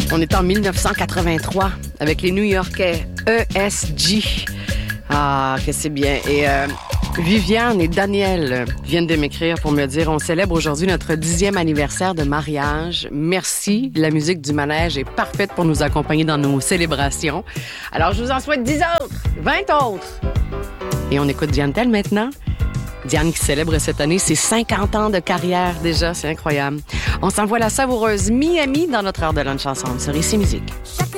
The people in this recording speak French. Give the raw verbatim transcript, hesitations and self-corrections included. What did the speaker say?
On est en dix-neuf cent quatre-vingt-trois avec les New-Yorkais E S G. Ah, que c'est bien. Et euh, Viviane et Daniel viennent de m'écrire pour me dire on célèbre aujourd'hui notre dixième anniversaire de mariage. Merci. La musique du manège est parfaite pour nous accompagner dans nos célébrations. Alors, je vous en souhaite dix autres, vingt autres. Et on écoute Diane Tell maintenant. Diane qui célèbre cette année ses cinquante ans de carrière déjà. C'est incroyable. On s'envoie la savoureuse Miami dans notre heure de lunch ensemble sur Ici Musique.